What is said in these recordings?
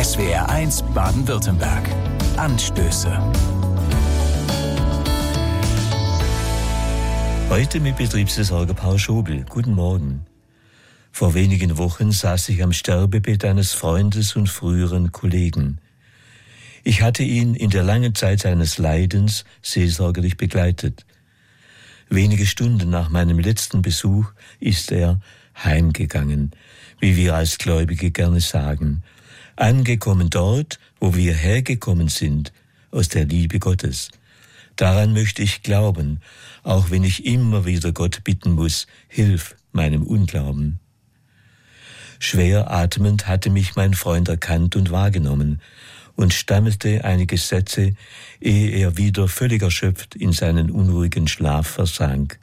SWR1 Baden-Württemberg. Anstöße. Heute mit Betriebsversorger Paul Schobel. Guten Morgen. Vor wenigen Wochen saß ich am Sterbebett eines Freundes und früheren Kollegen. Ich hatte ihn in der langen Zeit seines Leidens seelsorgerlich begleitet. Wenige Stunden nach meinem letzten Besuch ist er heimgegangen, wie wir als Gläubige gerne sagen, angekommen dort, wo wir hergekommen sind, aus der Liebe Gottes. Daran möchte ich glauben, auch wenn ich immer wieder Gott bitten muss, hilf meinem Unglauben. Schwer atmend hatte mich mein Freund erkannt und wahrgenommen und stammelte einige Sätze, ehe er wieder völlig erschöpft in seinen unruhigen Schlaf versank.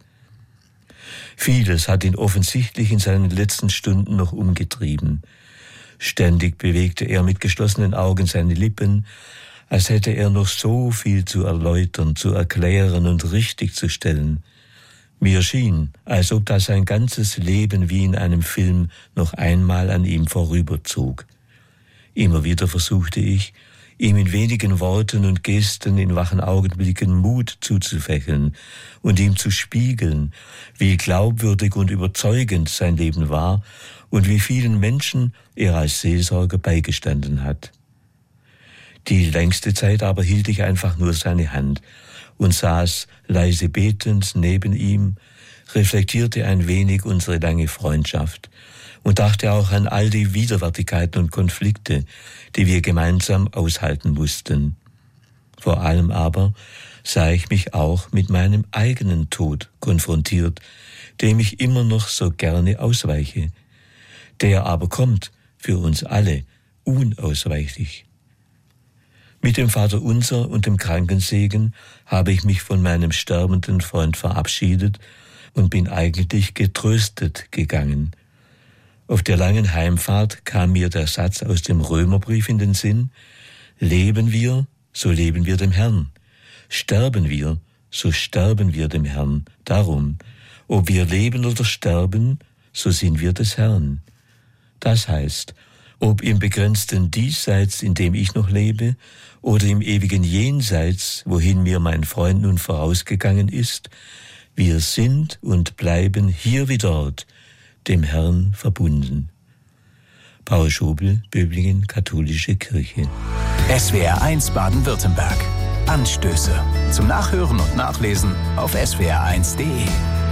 Vieles hat ihn offensichtlich in seinen letzten Stunden noch umgetrieben. Ständig bewegte er mit geschlossenen Augen seine Lippen, als hätte er noch so viel zu erläutern, zu erklären und richtig zu stellen. Mir schien, als ob da sein ganzes Leben wie in einem Film noch einmal an ihm vorüberzog. Immer wieder versuchte ich, ihm in wenigen Worten und Gesten in wachen Augenblicken Mut zuzufächeln und ihm zu spiegeln, wie glaubwürdig und überzeugend sein Leben war und wie vielen Menschen er als Seelsorger beigestanden hat. Die längste Zeit aber hielt ich einfach nur seine Hand und saß leise betend neben ihm, reflektierte ein wenig unsere lange Freundschaft und dachte auch an all die Widerwärtigkeiten und Konflikte, die wir gemeinsam aushalten mussten. Vor allem aber sah ich mich auch mit meinem eigenen Tod konfrontiert, dem ich immer noch so gerne ausweiche. Der aber kommt für uns alle unausweichlich. Mit dem Vaterunser und dem Krankensegen habe ich mich von meinem sterbenden Freund verabschiedet und bin eigentlich getröstet gegangen. Auf der langen Heimfahrt kam mir der Satz aus dem Römerbrief in den Sinn: Leben wir, so leben wir dem Herrn. Sterben wir, so sterben wir dem Herrn. Darum, ob wir leben oder sterben, so sind wir des Herrn. Das heißt, ob im begrenzten Diesseits, in dem ich noch lebe, oder im ewigen Jenseits, wohin mir mein Freund nun vorausgegangen ist, wir sind und bleiben hier wie dort, dem Herrn verbunden. Paul Schobel, Böblingen, Katholische Kirche. SWR1 Baden-Württemberg. Anstöße. Zum Nachhören und Nachlesen auf swr1.de.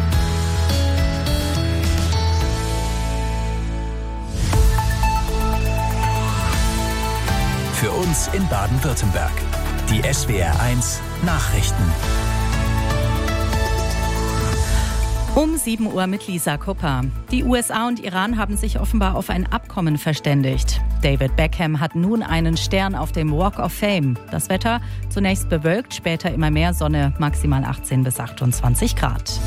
Für uns in Baden-Württemberg. Die SWR1 Nachrichten. Um 7 Uhr mit Lisa Kupper. Die USA und Iran haben sich offenbar auf ein Abkommen verständigt. David Beckham hat nun einen Stern auf dem Walk of Fame. Das Wetter zunächst bewölkt, später immer mehr Sonne, maximal 18 bis 28 Grad.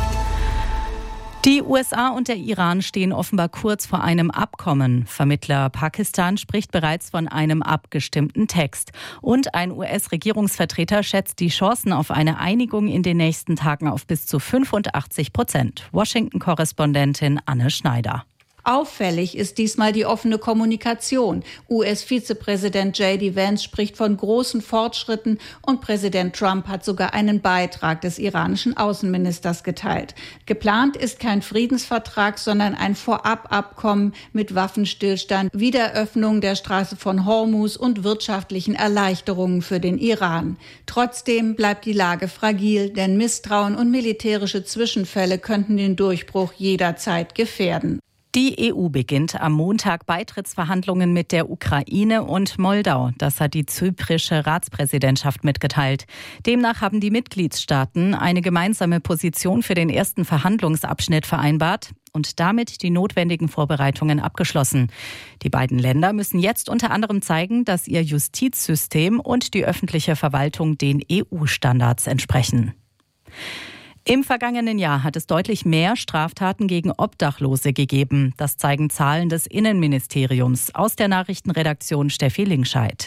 Die USA und der Iran stehen offenbar kurz vor einem Abkommen. Vermittler Pakistan spricht bereits von einem abgestimmten Text. Und ein US-Regierungsvertreter schätzt die Chancen auf eine Einigung in den nächsten Tagen auf bis zu 85%. Washington-Korrespondentin Anne Schneider. Auffällig ist diesmal die offene Kommunikation. US-Vizepräsident J.D. Vance spricht von großen Fortschritten und Präsident Trump hat sogar einen Beitrag des iranischen Außenministers geteilt. Geplant ist kein Friedensvertrag, sondern ein Vorababkommen mit Waffenstillstand, Wiederöffnung der Straße von Hormuz und wirtschaftlichen Erleichterungen für den Iran. Trotzdem bleibt die Lage fragil, denn Misstrauen und militärische Zwischenfälle könnten den Durchbruch jederzeit gefährden. Die EU beginnt am Montag Beitrittsverhandlungen mit der Ukraine und Moldau. Das hat die zyprische Ratspräsidentschaft mitgeteilt. Demnach haben die Mitgliedstaaten eine gemeinsame Position für den ersten Verhandlungsabschnitt vereinbart und damit die notwendigen Vorbereitungen abgeschlossen. Die beiden Länder müssen jetzt unter anderem zeigen, dass ihr Justizsystem und die öffentliche Verwaltung den EU-Standards entsprechen. Im vergangenen Jahr hat es deutlich mehr Straftaten gegen Obdachlose gegeben. Das zeigen Zahlen des Innenministeriums. Aus der Nachrichtenredaktion Steffi Linkscheid.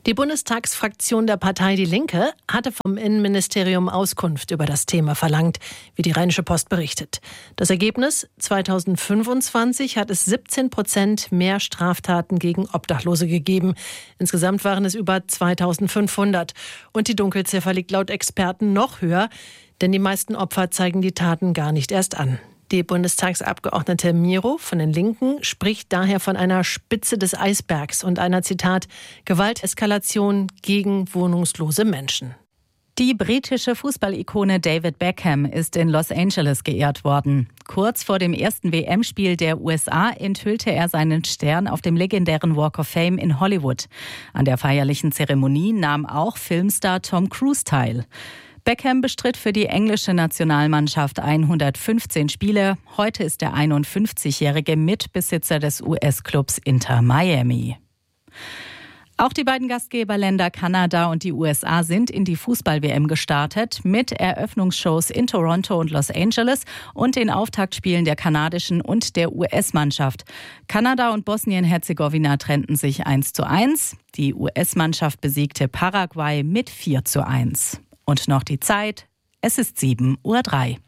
Die Bundestagsfraktion der Partei Die Linke hatte vom Innenministerium Auskunft über das Thema verlangt, wie die Rheinische Post berichtet. Das Ergebnis: 2025 hat es 17% mehr Straftaten gegen Obdachlose gegeben. Insgesamt waren es über 2.500. Und die Dunkelziffer liegt laut Experten noch höher, denn die meisten Opfer zeigen die Taten gar nicht erst an. Die Bundestagsabgeordnete Miro von den Linken spricht daher von einer Spitze des Eisbergs und einer, Zitat, Gewalteskalation gegen wohnungslose Menschen. Die britische Fußballikone David Beckham ist in Los Angeles geehrt worden. Kurz vor dem ersten WM-Spiel der USA enthüllte er seinen Stern auf dem legendären Walk of Fame in Hollywood. An der feierlichen Zeremonie nahm auch Filmstar Tom Cruise teil. Beckham bestritt für die englische Nationalmannschaft 115 Spiele. Heute ist der 51-jährige Mitbesitzer des US-Clubs Inter Miami. Auch die beiden Gastgeberländer Kanada und die USA sind in die Fußball-WM gestartet mit Eröffnungsshows in Toronto und Los Angeles und den Auftaktspielen der kanadischen und der US-Mannschaft. Kanada und Bosnien-Herzegowina trennten sich 1:1. Die US-Mannschaft besiegte Paraguay mit 4:1. Und noch die Zeit, es ist 7:03 Uhr.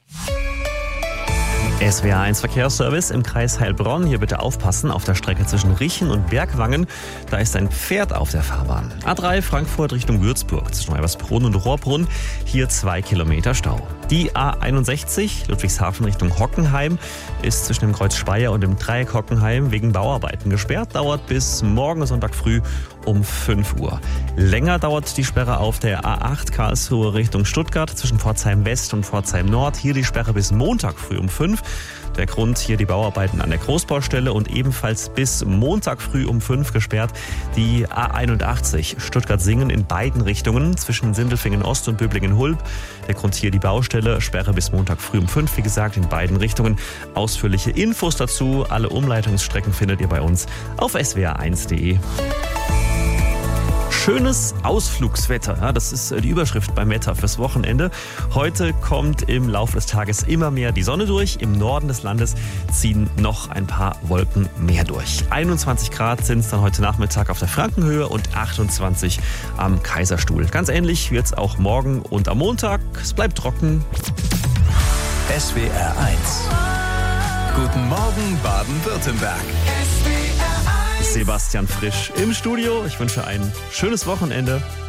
SWR1 Verkehrsservice im Kreis Heilbronn. Hier bitte aufpassen auf der Strecke zwischen Richen und Bergwangen. Da ist ein Pferd auf der Fahrbahn. A3 Frankfurt Richtung Würzburg zwischen Neuersbrunn und Rohrbrunn. Hier 2 Kilometer Stau. Die A61 Ludwigshafen Richtung Hockenheim ist zwischen dem Kreuz Speyer und dem Dreieck Hockenheim wegen Bauarbeiten gesperrt. Dauert bis morgen Sonntag früh um 5 Uhr. Länger dauert die Sperre auf der A8 Karlsruhe Richtung Stuttgart zwischen Pforzheim West und Pforzheim Nord. Hier die Sperre bis Montag früh um 5. Der Grund hier die Bauarbeiten an der Großbaustelle und ebenfalls bis Montag früh um 5 gesperrt die A81 Stuttgart-Singen in beiden Richtungen zwischen Sindelfingen Ost und Böblingen-Hulb. Der Grund hier die Baustelle, Sperre bis Montag früh um 5, wie gesagt, in beiden Richtungen. Ausführliche Infos dazu, alle Umleitungsstrecken findet ihr bei uns auf swr1.de. Schönes Ausflugswetter, ja, das ist die Überschrift beim Wetter fürs Wochenende. Heute kommt im Laufe des Tages immer mehr die Sonne durch. Im Norden des Landes ziehen noch ein paar Wolken mehr durch. 21 Grad sind es dann heute Nachmittag auf der Frankenhöhe und 28 am Kaiserstuhl. Ganz ähnlich wird es auch morgen und am Montag. Es bleibt trocken. SWR1. Guten Morgen Baden-Württemberg. Sebastian Frisch im Studio. Ich wünsche ein schönes Wochenende.